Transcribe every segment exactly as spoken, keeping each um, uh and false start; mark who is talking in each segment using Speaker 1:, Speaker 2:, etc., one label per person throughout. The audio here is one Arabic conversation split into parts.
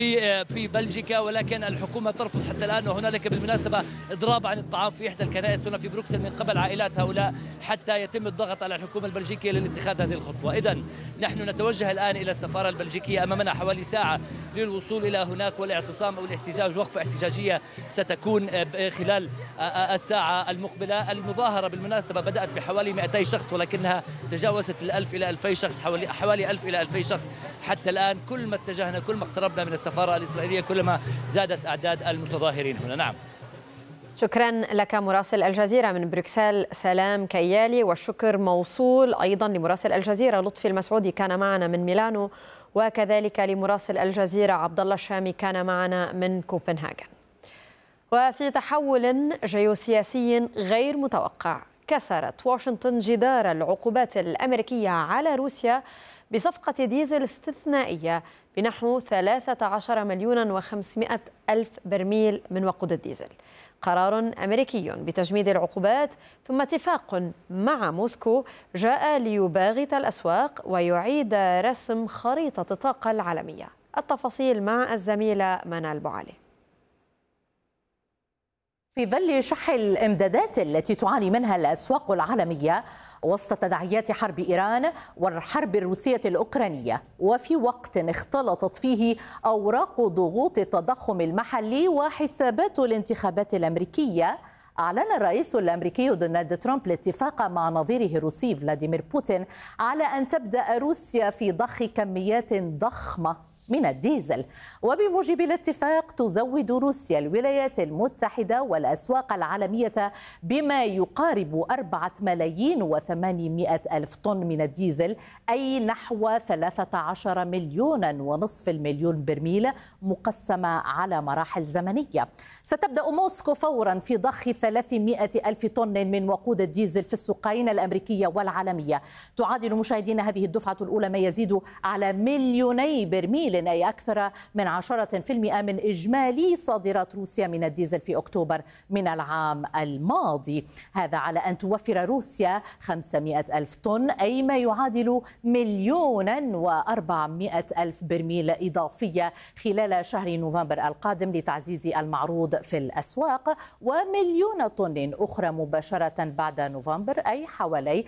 Speaker 1: في في بلجيكا، ولكن الحكومة ترفض حتى الآن. وهنالك بالمناسبة إضراب عن الطعام في إحدى الكنائس هنا في بروكسل من قبل عائلات هؤلاء حتى يتم الضغط على الحكومة البلجيكية لاتخاذ هذه الخطوة. إذا نحن نتوجه الآن إلى السفارة البلجيكية، أمامنا حوالي ساعة للوصول إلى هناك، والاعتصام أو الاحتجاج وقفة احتجاجية ستكون خلال الساعة المقبلة. المظاهرة بالمناسبة بدأت بحوالي مئتي شخص، ولكنها تجاوزت الألف إلى ألفي شخص، حوالي حوالي ألف إلى ألفي شخص حتى الآن. كل ما اتجهنا كل ما اقتربنا من السفارة الإسرائيلية كلما زادت أعداد المتظاهرين هنا. نعم،
Speaker 2: شكرا لك مراسل الجزيرة من بروكسل سلام كيالي، والشكر موصول أيضا لمراسل الجزيرة لطفي المسعودي كان معنا من ميلانو، وكذلك لمراسل الجزيرة عبد الله الشامي كان معنا من كوبنهاغن. وفي تحول جيوسياسي غير متوقع، كسرت واشنطن جدار العقوبات الأمريكية على روسيا بصفقة ديزل استثنائية بنحو ثلاثة عشر مليون وخمسمائة ألف برميل من وقود الديزل. قرار أمريكي بتجميد العقوبات ثم اتفاق مع موسكو جاء ليباغت الأسواق ويعيد رسم خريطة الطاقة العالمية. التفاصيل مع الزميلة منال بوعلي.
Speaker 3: في ظل شح الإمدادات التي تعاني منها الأسواق العالمية وسط تداعيات حرب إيران والحرب الروسية الأوكرانية، وفي وقت اختلطت فيه أوراق ضغوط التضخم المحلي وحسابات الانتخابات الأمريكية، أعلن الرئيس الأمريكي دونالد ترامب الاتفاق مع نظيره الروسي فلاديمير بوتين على أن تبدأ روسيا في ضخ كميات ضخمة من الديزل. وبموجب الاتفاق تزود روسيا الولايات المتحدة والأسواق العالمية بما يقارب أربعة ملايين وثمانمائة ألف طن من الديزل، أي نحو ثلاثة عشر مليونا ونصف المليون برميل مقسمة على مراحل زمنية. ستبدأ موسكو فورا في ضخ ثلاثمائة ألف طن من وقود الديزل في السوقين الأمريكية والعالمية. تعادل مشاهدينا هذه الدفعة الأولى ما يزيد على مليوني برميل، أي أكثر من عشرة بالمئة من إجمالي صادرات روسيا من الديزل في أكتوبر من العام الماضي. هذا على أن توفر روسيا خمسمائة ألف طن، أي ما يعادل مليونا وأربعمائة ألف برميل إضافية خلال شهر نوفمبر القادم لتعزيز المعروض في الأسواق، ومليون طن أخرى مباشرة بعد نوفمبر، أي حوالي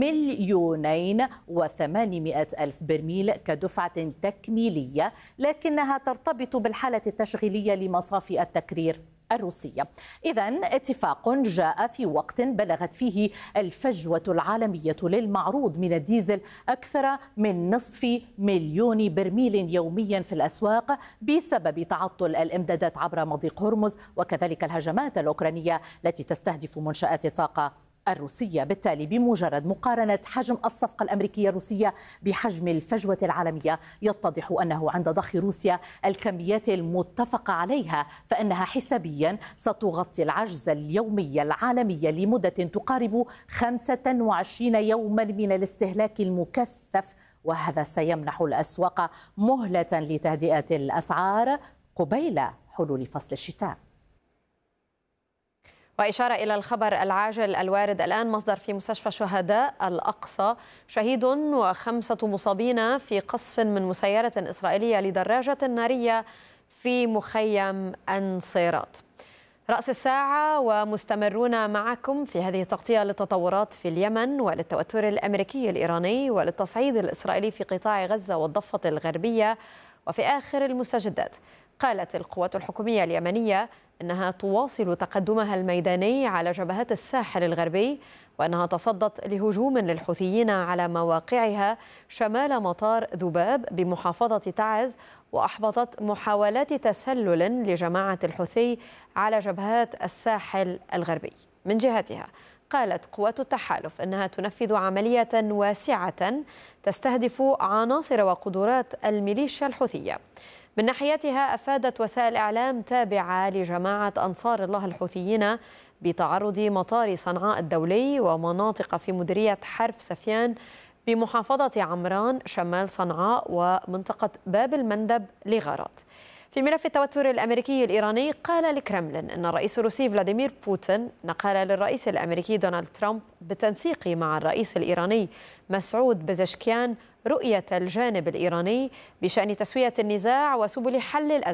Speaker 3: مليونين وثمانمائة ألف برميل كدفعة تكميلية، لكنها ترتبط بالحالة التشغيلية لمصافي التكرير الروسية. إذن اتفاق جاء في وقت بلغت فيه الفجوة العالمية للمعروض من الديزل أكثر من نصف مليون برميل يوميا في الأسواق بسبب تعطل الإمدادات عبر مضيق هرمز، وكذلك الهجمات الأوكرانية التي تستهدف منشآت الطاقة الروسية. بالتالي بمجرد مقارنة حجم الصفقة الأمريكية الروسية بحجم الفجوة العالمية يتضح أنه عند ضخ روسيا الكميات المتفق عليها فإنها حسابيا ستغطي العجز اليومي العالمي لمدة تقارب خمسة وعشرين يوما من الاستهلاك المكثف، وهذا سيمنح الأسواق مهلة لتهدئة الأسعار قبيل حلول فصل الشتاء.
Speaker 2: وإشارة إلى الخبر العاجل الوارد الآن، مصدر في مستشفى شهداء الأقصى: شهيد وخمسة مصابين في قصف من مسيرة إسرائيلية لدراجة نارية في مخيم أنصيرات. رأس الساعة ومستمرون معكم في هذه التغطية للتطورات في اليمن وللتوتر الأمريكي الإيراني وللتصعيد الإسرائيلي في قطاع غزة والضفة الغربية. وفي آخر المستجدات، قالت القوات الحكومية اليمنية أنها تواصل تقدمها الميداني على جبهات الساحل الغربي، وأنها تصدت لهجوم للحوثيين على مواقعها شمال مطار ذباب بمحافظة تعز، وأحبطت محاولات تسلل لجماعة الحوثي على جبهات الساحل الغربي. من جهتها، قالت قوات التحالف أنها تنفذ عملية واسعة تستهدف عناصر وقدرات الميليشيا الحوثية. من ناحيتها، أفادت وسائل إعلام تابعة لجماعة أنصار الله الحوثيين بتعرض مطار صنعاء الدولي ومناطق في مديرية حرف سفيان بمحافظة عمران شمال صنعاء ومنطقة باب المندب لغارات. في ملف التوتر الأمريكي الإيراني، قال الكرملين أن الرئيس الروسي فلاديمير بوتين نقل للرئيس الأمريكي دونالد ترامب بالتنسيق مع الرئيس الإيراني مسعود بزشكيان رؤية الجانب الإيراني بشأن تسوية النزاع وسبل حل الأزمة.